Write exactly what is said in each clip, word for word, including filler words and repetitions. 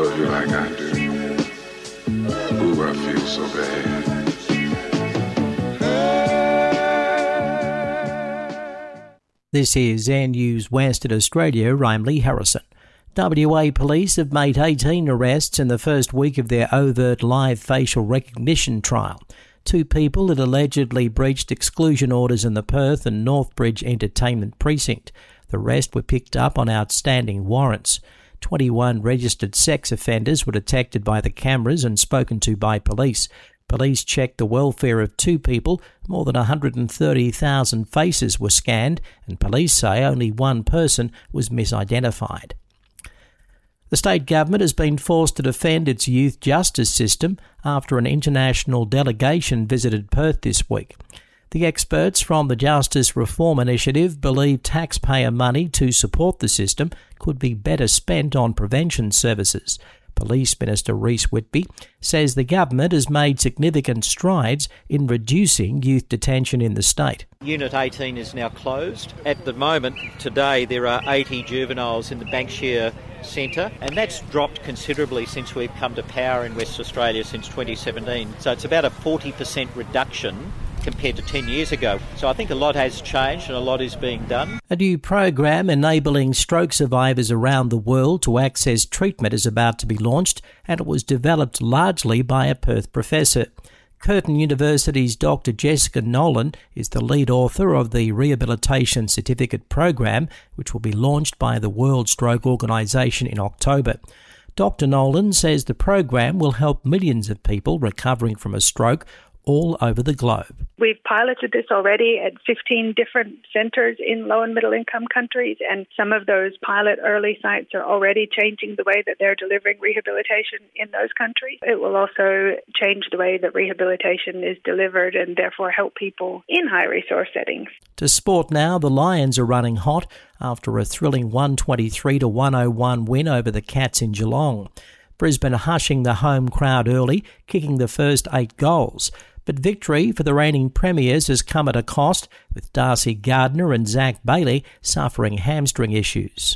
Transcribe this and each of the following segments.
love you like I do. Ooh, I feel so bad. This is Air News Western Australia. I'm Lee Harrison. W A police have made eighteen arrests in the first week of their overt live facial recognition trial. Two people had allegedly breached exclusion orders in the Perth and Northbridge Entertainment Precinct. The rest were picked up on outstanding warrants. twenty-one registered sex offenders were detected by the cameras and spoken to by police. Police checked the welfare of two people. More than one hundred thirty thousand faces were scanned, and police say only one person was misidentified. The state government has been forced to defend its youth justice system after an international delegation visited Perth this week. The experts from the Justice Reform Initiative believe taxpayer money to support the system could be better spent on prevention services. Police Minister Reece Whitby says the government has made significant strides in reducing youth detention in the state. Unit eighteen is now closed. At the moment, today, there are eighty juveniles in the Banksia Centre, and that's dropped considerably since we've come to power in West Australia since twenty seventeen. So it's about a forty percent reduction compared to ten years ago. So I think a lot has changed and a lot is being done. A new program enabling stroke survivors around the world to access treatment is about to be launched, and it was developed largely by a Perth professor. Curtin University's Doctor Jessica Nolan is the lead author of the Rehabilitation Certificate program, which will be launched by the World Stroke Organisation in October. Doctor Nolan says the program will help millions of people recovering from a stroke all over the globe. We've piloted this already at fifteen different centres in low and middle income countries, and some of those pilot early sites are already changing the way that they're delivering rehabilitation in those countries. It will also change the way that rehabilitation is delivered and therefore help people in high resource settings. To sport now, the Lions are running hot after a thrilling one twenty-three to one oh one win over the Cats in Geelong. Brisbane hushing the home crowd early, kicking the first eight goals. But victory for the reigning premiers has come at a cost, with Darcy Gardner and Zach Bailey suffering hamstring issues.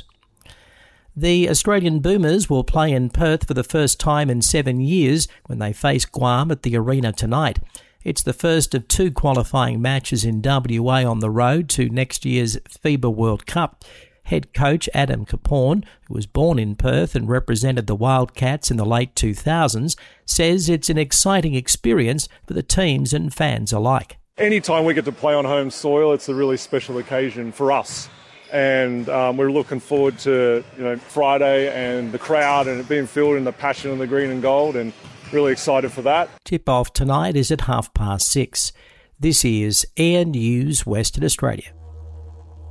The Australian Boomers will play in Perth for the first time in seven years when they face Guam at the arena tonight. It's the first of two qualifying matches in W A on the road to next year's FIBA World Cup. Head coach Adam Caporn, who was born in Perth and represented the Wildcats in the late two thousands, says it's an exciting experience for the teams and fans alike. Anytime we get to play on home soil, it's a really special occasion for us. And um, we're looking forward to you know Friday and the crowd and it being filled in the passion of the green and gold, and really excited for that. Tip-off tonight is at half past six. This is Air News Western Australia.